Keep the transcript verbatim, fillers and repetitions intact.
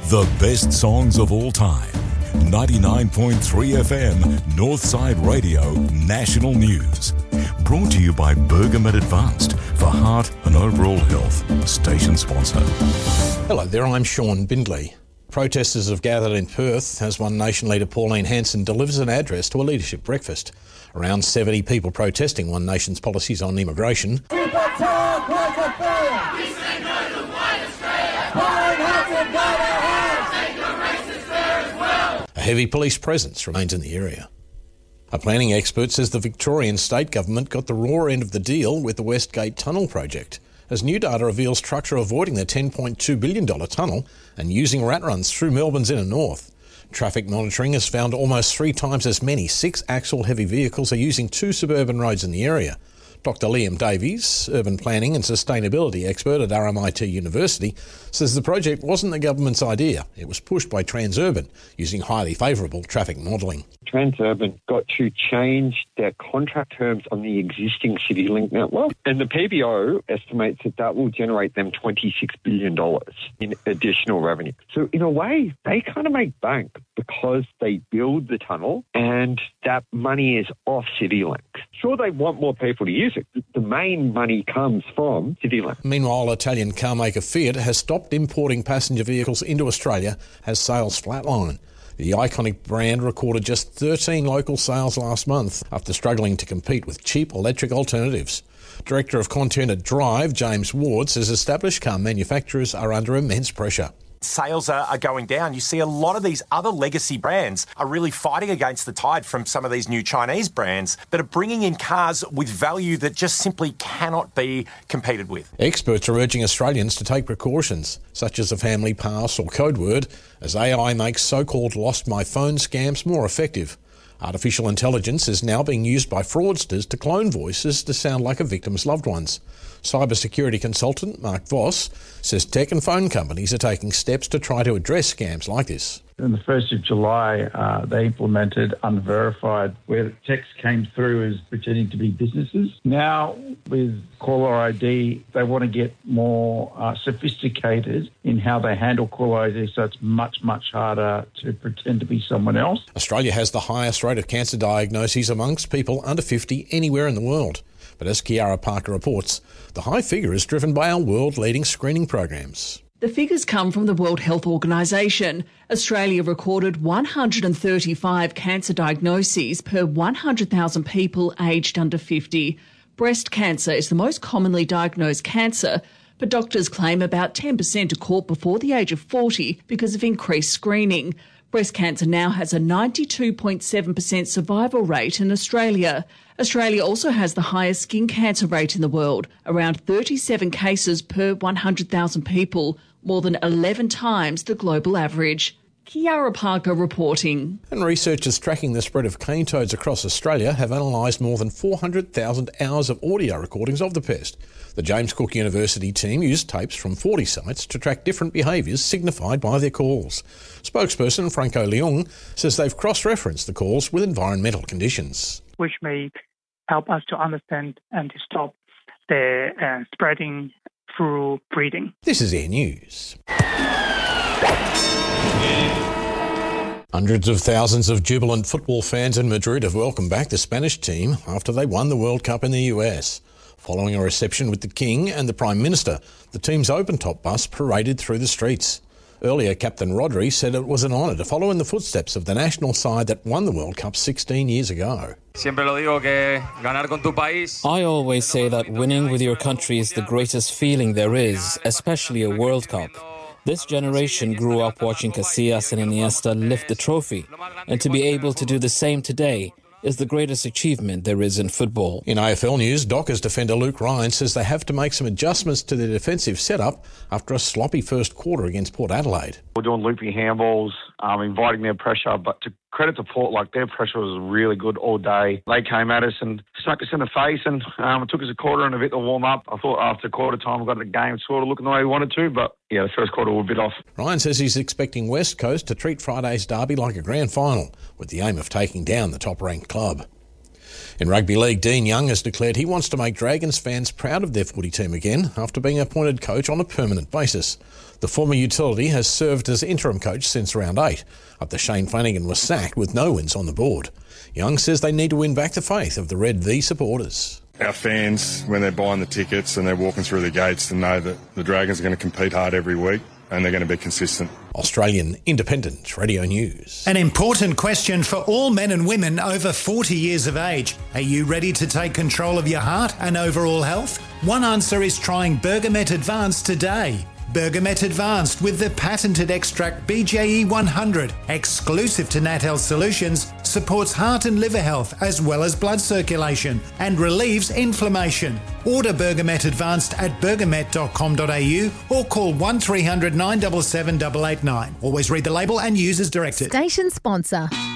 The best songs of all time. ninety-nine point three F M, Northside Radio, National News. Brought to you by Bergamet Advanced for heart and overall health. Station sponsor. Hello there, I'm Sean Bindley. Protesters have gathered in Perth as One Nation leader Pauline Hanson delivers an address to a leadership breakfast. Around seventy people protesting One Nation's policies on immigration. A heavy police presence remains in the area. A planning expert says the Victorian state government got the raw end of the deal with the Westgate Tunnel project, as new data reveals trucks are avoiding the ten point two billion dollars tunnel and using rat runs through Melbourne's inner north. Traffic monitoring has found almost three times as many six-axle heavy vehicles are using two suburban roads in the area. Doctor Liam Davies, urban planning and sustainability expert at R M I T University, says the project wasn't the government's idea. It was pushed by Transurban using highly favourable traffic modelling. Transurban got to change their contract terms on the existing CityLink network, and the P B O estimates that that will generate them twenty-six billion dollars in additional revenue. So in a way, they kind of make bank because they build the tunnel and that money is off CityLink. Sure, they want more people to use it. The main money comes from CityLink. Meanwhile, Italian carmaker Fiat has stopped importing passenger vehicles into Australia as sales flatline. The iconic brand recorded just thirteen local sales last month after struggling to compete with cheap electric alternatives. Director of Content at Drive, James Ward, says established car manufacturers are under immense pressure. Sales are, are going down. You see a lot of these other legacy brands are really fighting against the tide from some of these new Chinese brands that are bringing in cars with value that just simply cannot be competed with. Experts are urging Australians to take precautions, such as a family pass or code word, as A I makes so-called lost my phone scams more effective. Artificial intelligence is now being used by fraudsters to clone voices to sound like a victim's loved ones. Cybersecurity consultant Mark Voss says tech and phone companies are taking steps to try to address scams like this. On the first of July, uh, they implemented Unverified, where text came through as pretending to be businesses. Now, with caller I D, they want to get more uh, sophisticated in how they handle caller I D, so it's much, much harder to pretend to be someone else. Australia has the highest rate of cancer diagnoses amongst people under fifty anywhere in the world. But as Kiara Parker reports, the high figure is driven by our world-leading screening programs. The figures come from the World Health Organization. Australia recorded one hundred thirty-five cancer diagnoses per one hundred thousand people aged under fifty. Breast cancer is the most commonly diagnosed cancer, but doctors claim about ten percent are caught before the age of forty because of increased screening. Breast cancer now has a ninety-two point seven percent survival rate in Australia. Australia also has the highest skin cancer rate in the world, around thirty-seven cases per one hundred thousand people, more than eleven times the global average. Kiara Parker reporting. And researchers tracking the spread of cane toads across Australia have analysed more than four hundred thousand hours of audio recordings of the pest. The James Cook University team used tapes from forty sites to track different behaviours signified by their calls. Spokesperson Franco Leung says they've cross-referenced the calls with environmental conditions, which may help us to understand and to stop the uh, spreading through breeding. This is Air News. Hundreds of thousands of jubilant football fans in Madrid have welcomed back the Spanish team after they won the World Cup in the U S. Following a reception with the King and the Prime Minister, the team's open-top bus paraded through the streets. Earlier, Captain Rodri said it was an honour to follow in the footsteps of the national side that won the World Cup sixteen years ago. I always say that winning with your country is the greatest feeling there is, especially a World Cup. This generation grew up watching Casillas and Iniesta lift the trophy, and to be able to do the same today is the greatest achievement there is in football. In A F L news, Dockers defender Luke Ryan says they have to make some adjustments to their defensive setup after a sloppy first quarter against Port Adelaide. We're doing looping handballs, um, inviting their pressure, but to credit to Port, like their pressure was really good all day. They came at us and smacked us in the face, and um, it took us a quarter and a bit to warm up. I thought after quarter time we got the game sort of looking the way we wanted to, but yeah, the first quarter was a bit off. Ryan says he's expecting West Coast to treat Friday's derby like a grand final, with the aim of taking down the top-ranked club. In rugby league, Dean Young has declared he wants to make Dragons fans proud of their footy team again after being appointed coach on a permanent basis. The former utility has served as interim coach since round eight, after Shane Flanagan was sacked with no wins on the board. Young says they need to win back the faith of the Red V supporters. Our fans, when they're buying the tickets and they're walking through the gates, to know that the Dragons are going to compete hard every week and they're going to be consistent. Australian Independent Radio News. An important question for all men and women over forty years of age. Are you ready to take control of your heart and overall health? One answer is trying Bergamet Advanced today. Bergamet Advanced with the patented extract B J E one hundred, exclusive to Nat Health Solutions, supports heart and liver health as well as blood circulation and relieves inflammation. Order Bergamet Advanced at bergamet dot com dot a u or call one three hundred nine seven seven eight eight nine. Always read the label and use as directed. Station sponsor.